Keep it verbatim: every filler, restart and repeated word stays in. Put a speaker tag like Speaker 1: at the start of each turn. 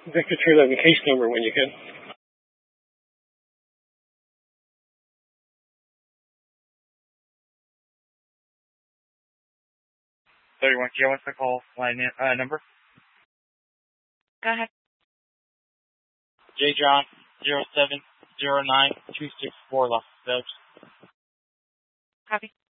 Speaker 1: Victor three eleven case number when you can.
Speaker 2: thirty-one K, what's the call line uh, number?
Speaker 3: Go ahead.
Speaker 2: J. John, zero seven zero nine two six four Los Angeles.
Speaker 3: Copy.